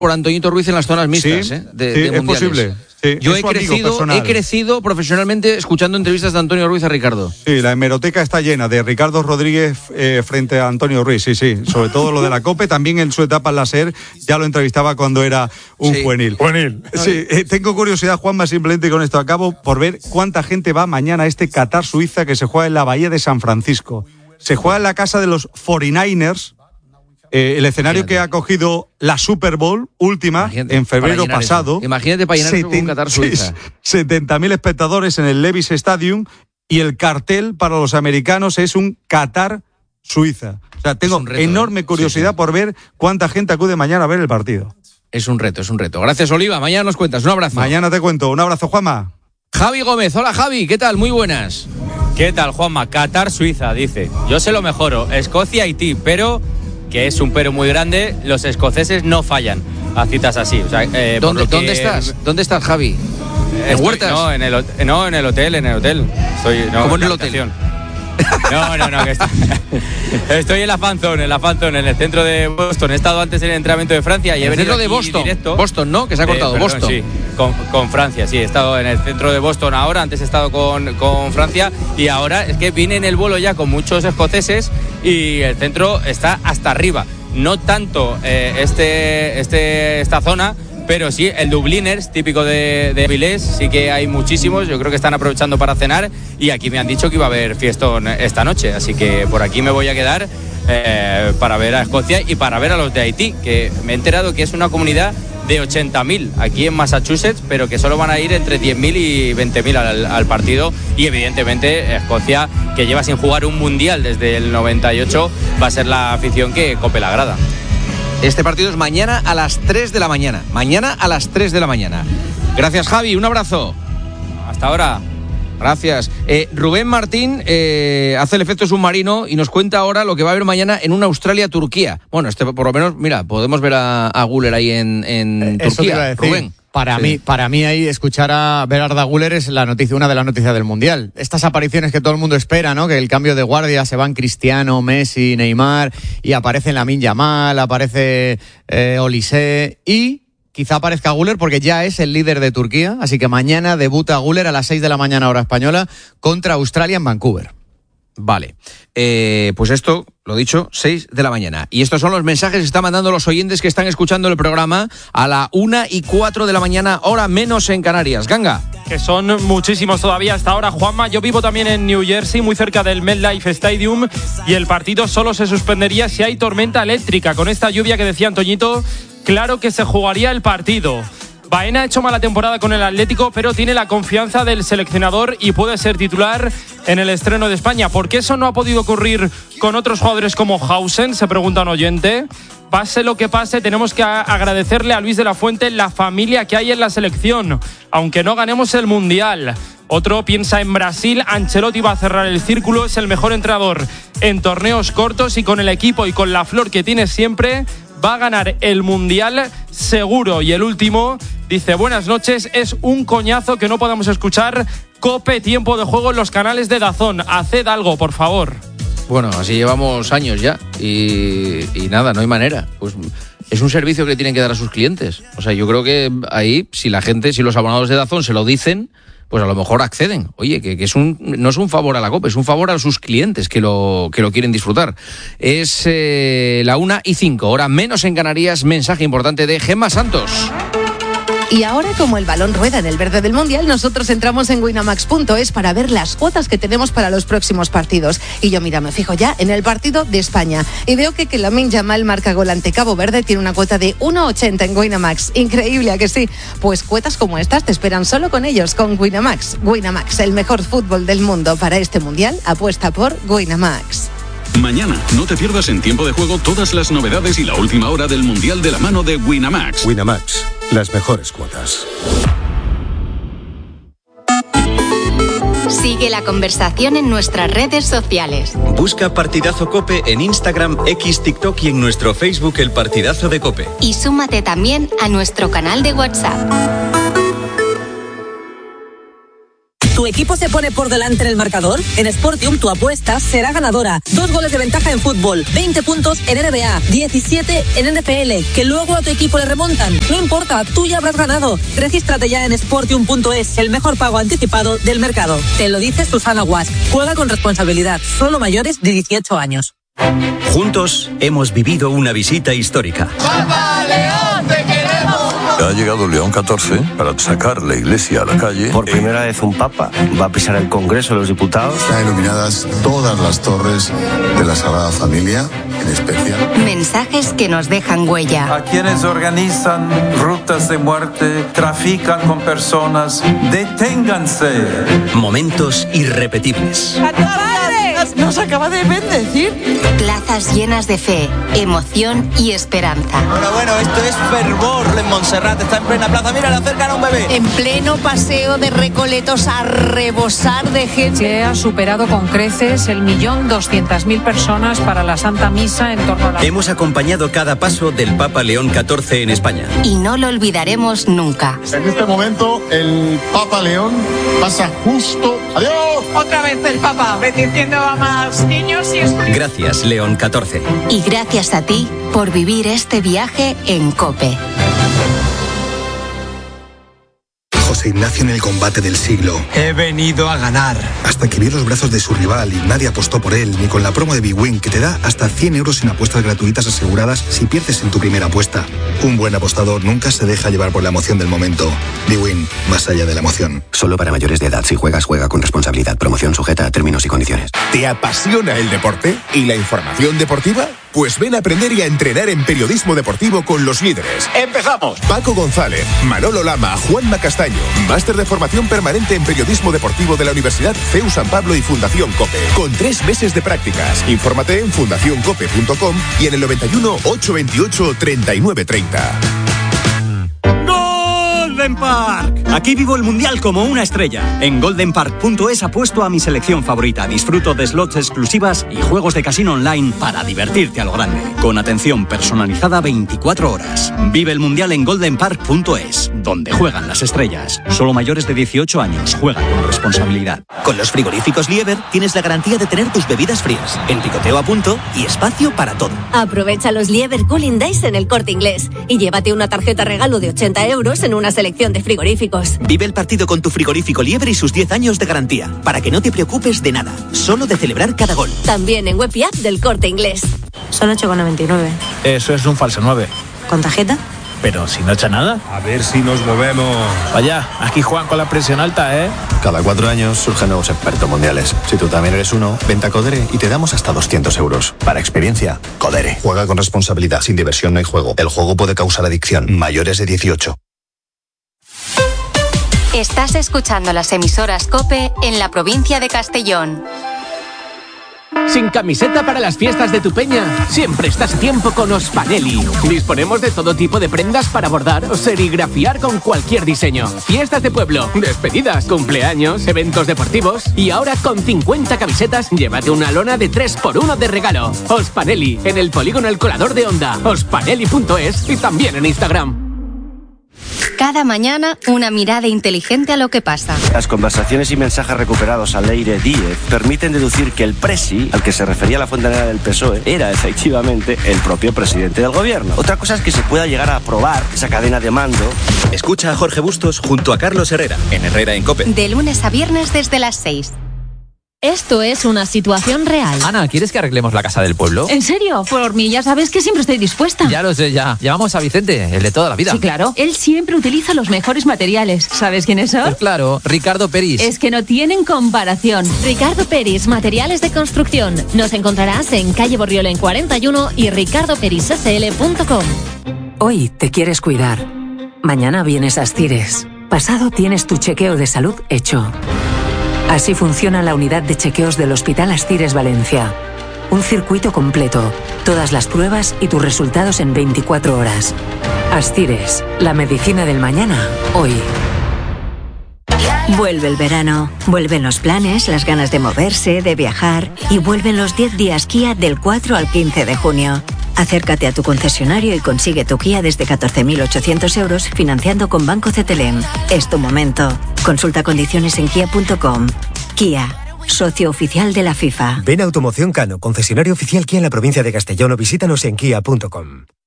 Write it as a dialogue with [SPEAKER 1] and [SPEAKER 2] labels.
[SPEAKER 1] por Antoñito Ruiz en las zonas mixtas,
[SPEAKER 2] sí,
[SPEAKER 1] de
[SPEAKER 2] es
[SPEAKER 1] mundiales.
[SPEAKER 2] Posible. Sí,
[SPEAKER 1] yo he crecido profesionalmente escuchando entrevistas de Antonio Ruiz a Ricardo.
[SPEAKER 2] Sí, la hemeroteca está llena de Ricardo Rodríguez frente a Antonio Ruiz, sí. Sobre todo lo de la COPE, también en su etapa en la SER, ya lo entrevistaba cuando era un juvenil. Sí, tengo curiosidad, Juanma, simplemente con esto acabo, por ver cuánta gente va mañana a este Qatar-Suiza que se juega en la Bahía de San Francisco. Se juega en la casa de los 49ers, el escenario que ha acogido la Super Bowl última en febrero pasado.
[SPEAKER 1] Imagínate para llenar un Qatar-Suiza.
[SPEAKER 2] 70.000 espectadores en el Levi's Stadium y el cartel para los americanos es un Qatar-Suiza. O sea, tengo enorme curiosidad por ver cuánta gente acude mañana a ver el partido.
[SPEAKER 1] Es un reto. Gracias, Oliva. Mañana nos cuentas. Un abrazo.
[SPEAKER 2] Mañana te cuento. Un abrazo, Juanma.
[SPEAKER 1] Javi Gómez. Hola, Javi. ¿Qué tal? Muy buenas.
[SPEAKER 3] ¿Qué tal, Juanma? Qatar-Suiza, dice. Yo se lo mejoro. Escocia-Haití, pero... que es un pero muy grande, los escoceses no fallan a citas así. O sea,
[SPEAKER 1] ¿Dónde estás? ¿Dónde estás, Javi? ¿En Huertas?
[SPEAKER 3] No, en el hotel.
[SPEAKER 1] ¿Cómo en el hotel?
[SPEAKER 3] No, que estoy en la Fan Zone, en el centro de Boston. He estado antes en el entrenamiento de Francia y he venido
[SPEAKER 1] de Boston.
[SPEAKER 3] Directo.
[SPEAKER 1] Boston, ¿no? Que se ha cortado. Boston.
[SPEAKER 3] Sí, con Francia, sí. He estado en el centro de Boston ahora, antes he estado con Francia y ahora es que vine en el vuelo ya con muchos escoceses y el centro está hasta arriba. No tanto esta zona, pero sí, el Dubliners, típico de Avilés, sí que hay muchísimos. Yo creo que están aprovechando para cenar y aquí me han dicho que iba a haber fiestón esta noche. Así que por aquí me voy a quedar para ver a Escocia y para ver a los de Haití, que me he enterado que es una comunidad de 80.000 aquí en Massachusetts, pero que solo van a ir entre 10.000 y 20.000 al partido. Y evidentemente Escocia, que lleva sin jugar un mundial desde el 98, va a ser la afición que cope la grada.
[SPEAKER 1] Este partido es mañana a las 3 de la mañana. Gracias, Javi. Un abrazo.
[SPEAKER 3] Hasta ahora.
[SPEAKER 1] Gracias. Rubén Martín hace el efecto submarino y nos cuenta ahora lo que va a haber mañana en una Australia-Turquía. Bueno, por lo menos, mira, podemos ver a Güler ahí en Turquía. Rubén.
[SPEAKER 4] Para mí ahí escuchar a Arda Güler es una de las noticias del Mundial. Estas apariciones que todo el mundo espera, ¿no? Que el cambio de guardia, se van Cristiano, Messi, Neymar y aparece Lamine Yamal, aparece Olise y quizá aparezca Güler porque ya es el líder de Turquía, así que mañana debuta Güler a las 6 de la mañana hora española contra Australia en Vancouver.
[SPEAKER 1] Vale, pues esto, lo dicho, 6 de la mañana. Y estos son los mensajes que están mandando los oyentes que están escuchando el programa a la 1:04 de la mañana, hora menos en Canarias. Ganga.
[SPEAKER 5] Que son muchísimos todavía hasta ahora, Juanma. Yo vivo también en New Jersey, muy cerca del MetLife Stadium, y el partido solo se suspendería si hay tormenta eléctrica. Con esta lluvia que decía Antoñito, claro que se jugaría el partido. Baena ha hecho mala temporada con el Atlético, pero tiene la confianza del seleccionador y puede ser titular en el estreno de España. ¿Por qué eso no ha podido ocurrir con otros jugadores como Hausen? Se pregunta un oyente. Pase lo que pase, tenemos que agradecerle a Luis de la Fuente la familia que hay en la selección, aunque no ganemos el Mundial. Otro piensa en Brasil, Ancelotti va a cerrar el círculo, es el mejor entrenador en torneos cortos y con el equipo y con la flor que tiene siempre, va a ganar el Mundial seguro. Y el último dice, buenas noches, es un coñazo que no podamos escuchar COPE Tiempo de Juego en los canales de DAZN. Haced algo, por favor.
[SPEAKER 1] Bueno, así llevamos años ya y nada, no hay manera. Pues es un servicio que le tienen que dar a sus clientes. O sea, yo creo que ahí, si los abonados de DAZN se lo dicen, pues a lo mejor acceden. Oye, que no es un favor a la COPE, es un favor a sus clientes que lo quieren disfrutar. Es la 1:05, hora menos en Canarias. Mensaje importante de Gemma Santos.
[SPEAKER 6] Y ahora, como el balón rueda en el verde del Mundial, nosotros entramos en Winamax.es para ver las cuotas que tenemos para los próximos partidos. Y yo, mira, me fijo ya en el partido de España. Y veo que Lamine Yamal marca gol ante Cabo Verde, tiene una cuota de 1,80 en Winamax. Increíble, ¿a que sí? Pues cuotas como estas te esperan solo con ellos, con Winamax. Winamax, el mejor fútbol del mundo para este Mundial, apuesta por Winamax.
[SPEAKER 7] Mañana, no te pierdas en Tiempo de Juego todas las novedades y la última hora del Mundial de la mano de Winamax.
[SPEAKER 8] Winamax, las mejores cuotas.
[SPEAKER 9] Sigue la conversación en nuestras redes sociales.
[SPEAKER 10] Busca Partidazo COPE en Instagram, X, TikTok y en nuestro Facebook El Partidazo de COPE.
[SPEAKER 9] Y súmate también a nuestro canal de WhatsApp.
[SPEAKER 11] ¿Tu equipo se pone por delante en el marcador? En Sportium tu apuesta será ganadora. 2 goles de ventaja en fútbol, 20 puntos en NBA, 17 en NFL, que luego a tu equipo le remontan. No importa, tú ya habrás ganado. Regístrate ya en Sportium.es, el mejor pago anticipado del mercado. Te lo dice Susana Guas. Juega con responsabilidad. Solo mayores de 18 años.
[SPEAKER 10] Juntos hemos vivido una visita histórica.
[SPEAKER 12] ¡Papa León, te queremos!
[SPEAKER 13] Ha llegado León XIV para sacar la iglesia a la calle.
[SPEAKER 14] Por primera vez un papa va a pisar el Congreso de los Diputados.
[SPEAKER 15] Están iluminadas todas las torres de la Sagrada Familia, en especial.
[SPEAKER 9] Mensajes que nos dejan huella.
[SPEAKER 16] A quienes organizan rutas de muerte, trafican con personas, deténganse.
[SPEAKER 10] Momentos irrepetibles.
[SPEAKER 11] Nos acaba de bendecir.
[SPEAKER 9] Plazas llenas de fe, emoción y esperanza.
[SPEAKER 17] Bueno, esto es fervor en Montserrat. Está en plena plaza. Mira, le acercan a un bebé.
[SPEAKER 6] En pleno paseo de Recoletos a rebosar de gente.
[SPEAKER 18] Se ha superado con creces el 1.200.000 personas para la Santa Misa en torno a la...
[SPEAKER 10] Hemos acompañado cada paso del Papa León XIV en España.
[SPEAKER 9] Y no lo olvidaremos nunca.
[SPEAKER 15] En este momento, el Papa León pasa justo... ¡Adiós!
[SPEAKER 18] Otra vez el Papa, bendiciendo a más niños y...
[SPEAKER 10] Gracias, León XIV.
[SPEAKER 9] Y gracias a ti por vivir este viaje en COPE.
[SPEAKER 19] José Ignacio en el combate del siglo.
[SPEAKER 20] He venido a ganar.
[SPEAKER 19] Hasta que vio los brazos de su rival y nadie apostó por él, ni con la promo de BWIN, que te da hasta 100 euros en apuestas gratuitas aseguradas si pierdes en tu primera apuesta. Un buen apostador nunca se deja llevar por la emoción del momento. BWIN, más allá de la emoción.
[SPEAKER 21] Solo para mayores de edad. Si juegas, juega con responsabilidad. Promoción sujeta a términos y condiciones.
[SPEAKER 22] ¿Te apasiona el deporte y la información deportiva? Pues ven a aprender y a entrenar en periodismo deportivo con los líderes.
[SPEAKER 23] ¡Empezamos!
[SPEAKER 22] Paco González, Manolo Lama, Juanma Castaño. Máster de formación permanente en periodismo deportivo de la Universidad CEU San Pablo y Fundación COPE. Con 3 meses de prácticas. Infórmate en fundacioncope.com y en el 91 828 3930.
[SPEAKER 24] Golden Park. Aquí vivo el mundial como una estrella. En goldenpark.es apuesto a mi selección favorita. Disfruto de slots exclusivas y juegos de casino online para divertirte a lo grande. Con atención personalizada 24 horas. Vive el mundial en goldenpark.es, donde juegan las estrellas. Solo mayores de 18 años. Juegan con responsabilidad.
[SPEAKER 25] Con los frigoríficos Lieber tienes la garantía de tener tus bebidas frías, el picoteo a punto y espacio para todo.
[SPEAKER 26] Aprovecha los Lieber Cooling Days en El Corte Inglés y llévate una tarjeta regalo de 80 euros en una selección de frigoríficos.
[SPEAKER 25] Vive el partido con tu frigorífico Lieber y sus 10 años de garantía, para que no te preocupes de nada, solo de celebrar cada gol.
[SPEAKER 26] También en web y app del Corte Inglés.
[SPEAKER 27] Son 8,99.
[SPEAKER 28] Eso es un falso 9.
[SPEAKER 26] ¿Con tarjeta?
[SPEAKER 28] Pero si no echa nada.
[SPEAKER 29] A ver si nos movemos.
[SPEAKER 28] Vaya, aquí juegan con la presión alta, ¿eh?
[SPEAKER 21] Cada 4 años surgen nuevos expertos mundiales. Si tú también eres uno, vente a Codere y te damos hasta 200 euros. Para experiencia, Codere.
[SPEAKER 19] Juega con responsabilidad. Sin diversión no hay juego. El juego puede causar adicción. Mayores de 18.
[SPEAKER 9] Estás escuchando las emisoras COPE en la provincia de Castellón.
[SPEAKER 30] Sin camiseta para las fiestas de tu peña, siempre estás a tiempo con Ospanelli. Disponemos de todo tipo de prendas para bordar o serigrafiar con cualquier diseño. Fiestas de pueblo, despedidas, cumpleaños, eventos deportivos y ahora con 50 camisetas, llévate una lona de 3x1 de regalo. Ospanelli, en el polígono El Colador de Onda, ospanelli.es y también en Instagram.
[SPEAKER 9] Cada mañana, una mirada inteligente a lo que pasa.
[SPEAKER 14] Las conversaciones y mensajes recuperados a Leire Díez permiten deducir que el presi, al que se refería la fontanera del PSOE, era efectivamente el propio presidente del gobierno. Otra cosa es que se pueda llegar a aprobar esa cadena de mando.
[SPEAKER 10] Escucha a Jorge Bustos junto a Carlos Herrera, en Herrera en COPE.
[SPEAKER 9] De lunes a viernes desde las 6.
[SPEAKER 31] Esto es una situación real.
[SPEAKER 32] Ana, ¿quieres que arreglemos la casa del pueblo?
[SPEAKER 31] ¿En serio? Por mí ya sabes que siempre estoy dispuesta.
[SPEAKER 32] Ya lo sé, ya. Llamamos a Vicente, el de toda la vida.
[SPEAKER 31] Sí, claro. Él siempre utiliza los mejores materiales. ¿Sabes quiénes son?
[SPEAKER 32] Pues claro, Ricardo Peris.
[SPEAKER 31] Es que no tienen comparación. Ricardo Peris, materiales de construcción. Nos encontrarás en calle Borriol 41 y ricardoperissl.com.
[SPEAKER 33] Hoy te quieres cuidar. Mañana vienes a Astires. Pasado tienes tu chequeo de salud hecho. Así funciona la unidad de chequeos del Hospital Astires Valencia. Un circuito completo, todas las pruebas y tus resultados en 24 horas. Astires, la medicina del mañana, hoy.
[SPEAKER 34] Vuelve el verano, vuelven los planes, las ganas de moverse, de viajar y vuelven los 10 días Kia del 4 al 15 de junio. Acércate a tu concesionario y consigue tu Kia desde 14.800 euros financiando con Banco CTLM. Es tu momento. Consulta condiciones en kia.com. Kia, socio oficial de la FIFA.
[SPEAKER 1] Ven a Automoción Cano, concesionario oficial Kia en la provincia de Castellón, o visítanos en kia.com.